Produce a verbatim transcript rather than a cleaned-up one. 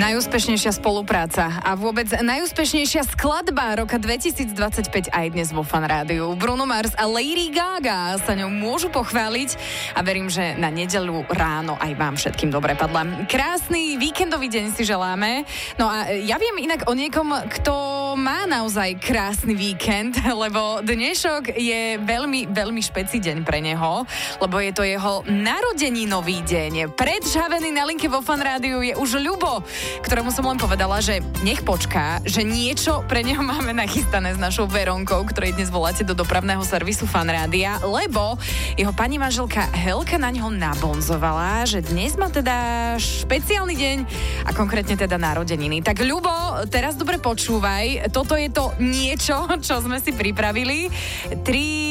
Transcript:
Najúspešnejšia spolupráca a vôbec najúspešnejšia skladba roka dvetisícdvadsaťpäť aj dnes vo Fan Rádiu. Bruno Mars a Lady Gaga sa ňou môžu pochváliť a verím, že na nedeľu ráno aj vám všetkým dobre padla. Krásny víkendový deň si želáme. No a ja viem inak o niekom, kto má naozaj krásny víkend, lebo dnešok je veľmi, veľmi špeci deň pre neho, lebo je to jeho narodeninový deň. Predžhavený na linke vo Fan Rádiu je už Ľubo, ktorému som len povedala, že nech počká, že niečo pre neho máme nachystané s našou Veronkou, ktorej dnes voláte do dopravného servisu Fan Rádia, lebo jeho pani manželka Helka na ňo nabonzovala, že dnes má teda špeciálny deň a konkrétne teda narodeniny. Tak Ľubo, teraz dobre počúvaj, toto je to niečo, čo sme si pripravili. Tri